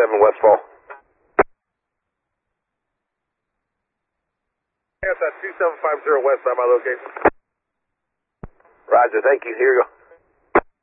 Westfall. Yes, that's 2750 West, my location. Roger, thank you. Here you go.